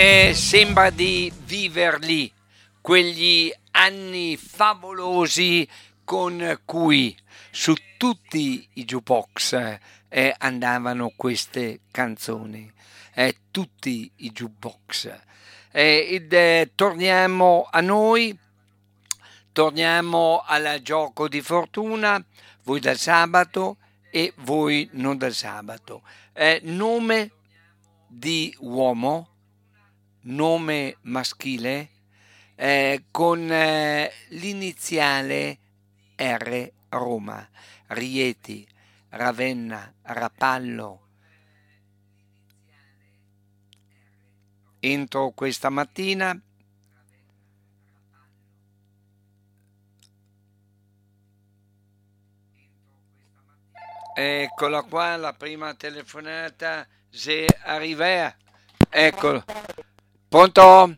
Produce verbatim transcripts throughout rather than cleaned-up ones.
E sembra di viverli quegli anni favolosi con cui su tutti i jukebox eh, andavano queste canzoni, eh, tutti i jukebox. Eh, ed, eh, torniamo a noi, torniamo al gioco di fortuna, voi dal sabato e voi non dal sabato. Eh, nome di uomo, nome maschile eh, con eh, l'iniziale R, Roma, Rieti, Ravenna, Rapallo. Entro questa mattina eccola qua la prima telefonata, se arriva, eccolo, pronto?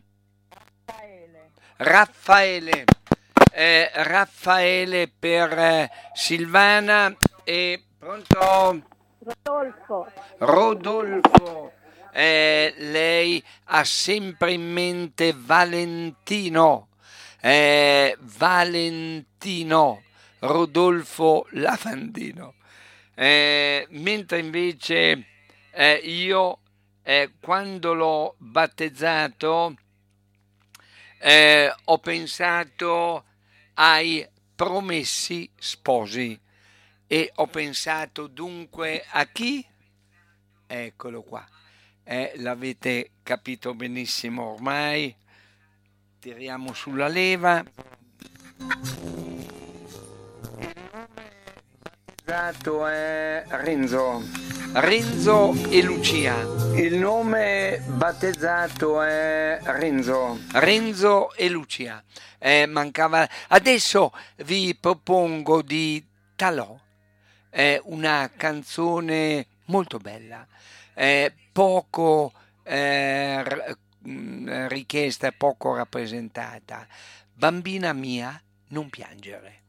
Raffaele, eh, Raffaele per eh, Silvana e pronto? Rodolfo, Rodolfo, eh, lei ha sempre in mente Valentino, eh, Valentino, Rodolfo Lavandino. Eh, mentre invece eh, io eh, quando l'ho battezzato eh, ho pensato ai promessi sposi e ho pensato dunque a chi? Eccolo qua, eh, l'avete capito benissimo ormai, tiriamo sulla leva. Esatto, è Renzo. Renzo e Lucia. Il nome battezzato è Renzo. Renzo e Lucia. Eh, mancava. Adesso vi propongo di Talò, è una canzone molto bella, eh, poco eh, r- mh, richiesta, poco rappresentata. Bambina mia, non piangere.